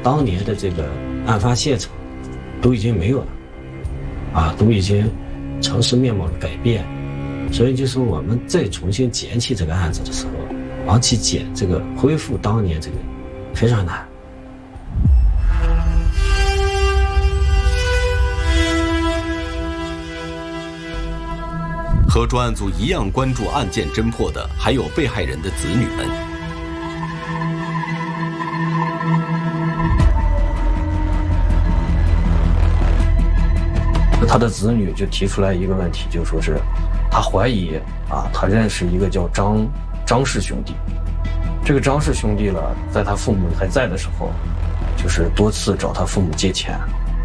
当年的这个案发现场都已经没有了，都已经城市面貌的改变，所以就是我们再重新捡起这个案子的时候，往起捡这个恢复当年这个非常难。 和专案组一样关注案件侦破的还有被害人的子女们。 他的子女就提出来一个问题，就说是他怀疑他认识一个叫张氏兄弟，这个张氏兄弟了，在他父母还在的时候，就是多次找他父母借钱。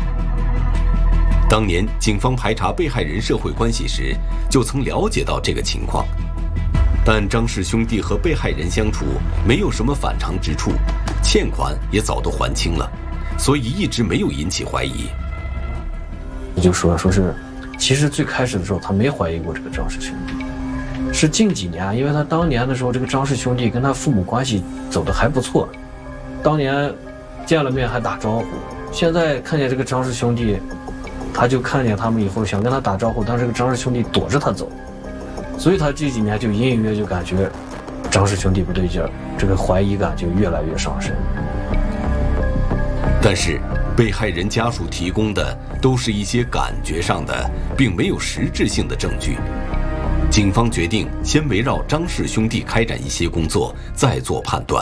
当年警方排查被害人社会关系时，就曾了解到这个情况，但张氏兄弟和被害人相处没有什么反常之处，欠款也早都还清了，所以一直没有引起怀疑。 就说是，其实最开始的时候他没怀疑过这个张氏兄弟，是近几年，因为他当年的时候，这个张氏兄弟跟他父母关系走得还不错，当年见了面还打招呼，现在看见这个张氏兄弟。他就看见他们以后想跟他打招呼，但是这个张氏兄弟躲着他走，所以他这几年就隐隐约就感觉张氏兄弟不对劲儿，这个怀疑感就越来越上升。 但是被害人家属提供的都是一些感觉上的，并没有实质性的证据。警方决定先围绕张氏兄弟开展一些工作，再做判断。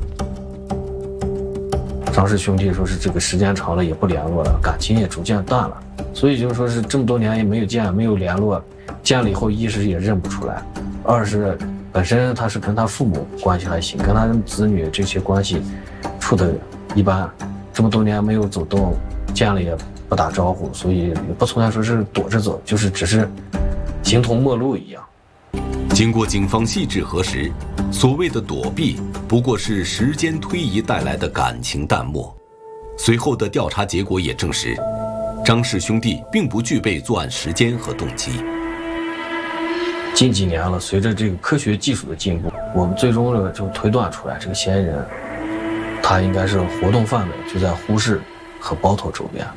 张氏兄弟说是这个时间长了也不联络了，感情也逐渐淡了，所以就是说是这么多年也没有见，没有联络，见了以后一是也认不出来，二是本身他是跟他父母关系还行，跟他子女这些关系处的一般，这么多年没有走动，见了也不打招呼，所以也不存在说是躲着走，就是只是形同陌路一样。 经过警方细致核实，所谓的躲避不过是时间推移带来的感情淡漠。随后的调查结果也证实，张氏兄弟并不具备作案时间和动机。 近几年了，随着这个科学技术的进步，我们最终呢就推断出来，这个嫌疑人他应该是活动范围就在呼市和包头周边。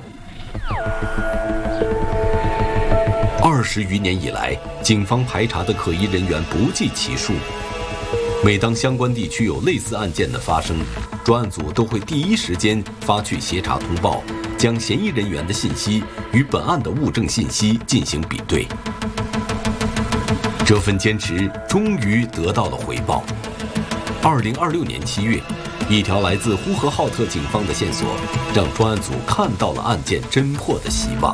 20余年以来，警方排查的可疑人员不计其数。每当相关地区有类似案件的发生，专案组都会第一时间发去协查通报，将嫌疑人员的信息与本案的物证信息进行比对。这份坚持终于得到了回报。2026年7月，一条来自呼和浩特警方的线索，让专案组看到了案件侦破的希望。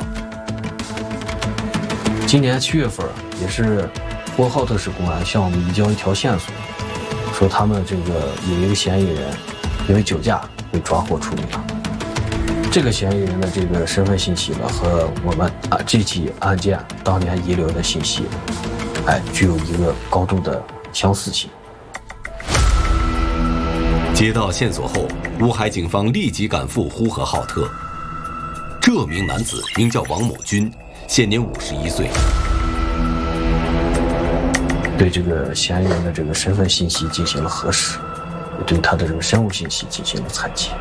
今年7月份，也是呼和浩特市公安向我们移交一条线索，说他们这个有一个嫌疑人因为酒驾被抓获处理了。这个嫌疑人的这个身份信息呢，和我们这起案件当年遗留的信息，具有一个高度的相似性。 接到线索后，乌海警方立即赶赴呼和浩特。这名男子名叫王某军，现年51岁。 对这个嫌疑人的这个身份信息进行了核实，对他的这个生物信息进行了采集。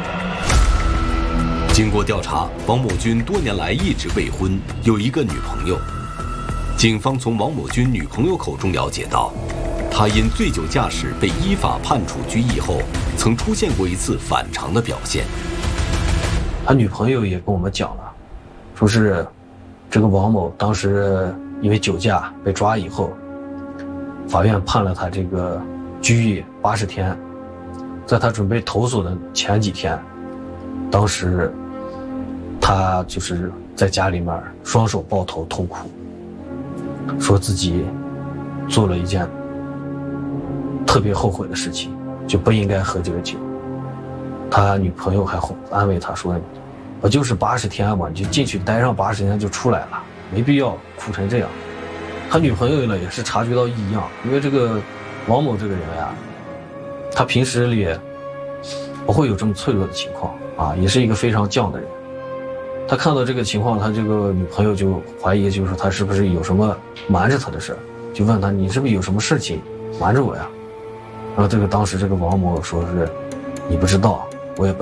经过调查，王某军多年来一直未婚，有一个女朋友。警方从王某军女朋友口中了解到，他因醉酒驾驶被依法判处拘役后，曾出现过一次反常的表现。 他女朋友也跟我们讲了，说是这个王某当时因为酒驾被抓以后，法院判了他这个拘役80天，在他准备投诉的前几天，当时他就是在家里面双手抱头痛哭，说自己做了一件特别后悔的事情，就不应该喝这个酒。他女朋友还安慰他说，我就是80天嘛，你就进去待上80天就出来了，没必要哭成这样。他女朋友呢也是察觉到异样，因为这个王某这个人呀，他平时里不会有这么脆弱的情况也是一个非常犟的人。他看到这个情况，他这个女朋友就怀疑，就是说他是不是有什么瞒着他的事，就问他，你是不是有什么事情瞒着我呀？然后当时这个王某说是，你不知道，我也不